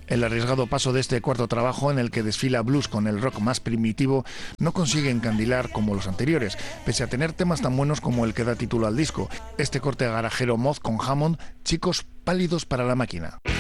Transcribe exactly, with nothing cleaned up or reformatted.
El arriesgado paso de este cuarto trabajo, en el que desfila blues con el rock más primitivo, no consigue encandilar como los anteriores, pese a tener temas tan buenos como el que da título al disco. Este corte garajero Moth con Hammond, chicos pálidos para la máquina.